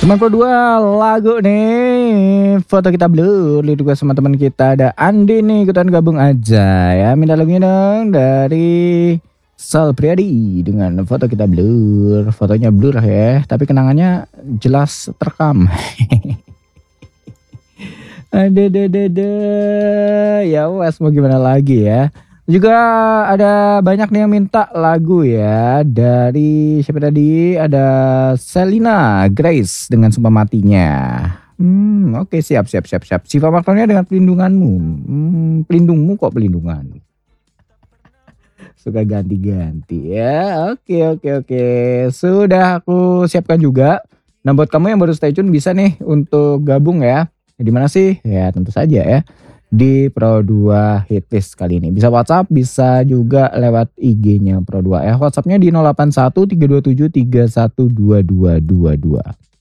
92 lagu nih, foto kita blur. Lalu juga sama teman kita ada Andi nih, ikutan gabung aja ya. Minta lagunya dong dari Sal Priadi dengan foto kita blur. Fotonya blur ya, tapi kenangannya jelas terekam. Ada ya wes, mau gimana lagi ya. Juga ada banyak nih yang minta lagu ya, dari siapa tadi, ada Selina Grace dengan Sumpah Matinya. Oke, siap. Siva Maktonia dengan Pelindunganmu. Pelindungmu kok pelindungan. Suka ganti-ganti ya. Oke. Sudah aku siapkan juga. Nah, buat kamu yang baru stay tune bisa nih untuk gabung ya. Di mana sih? Ya tentu saja ya, di Pro2 Hitlist kali ini. Bisa WhatsApp, bisa juga lewat IG-nya Pro2 ya. WhatsApp-nya di 081 327 312222.